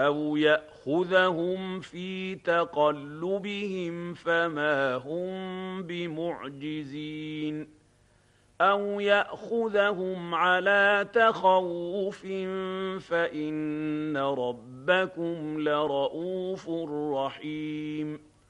أَوْ يَأْخُذَهُمْ فِي تَقَلُّبِهِمْ فَمَا هُم بِمُعْجِزِينَ أَوْ يَأْخُذَهُمْ عَلَىٰ تَخَوُّفٍ فَإِنَّ رَبَّكُمْ لَرَءُوفٌ رَّحِيمٌ